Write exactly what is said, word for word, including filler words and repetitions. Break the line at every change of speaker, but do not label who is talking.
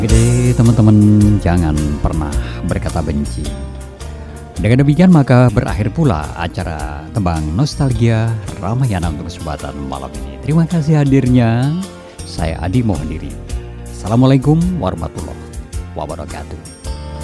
Jadi teman-teman jangan pernah berkata benci. Dengan demikian maka berakhir pula acara Tembang Nostalgia Ramayana untuk kesempatan malam ini. Terima kasih hadirnya. Saya Adi mohon diri. Assalamualaikum warahmatullahi wabarakatuh.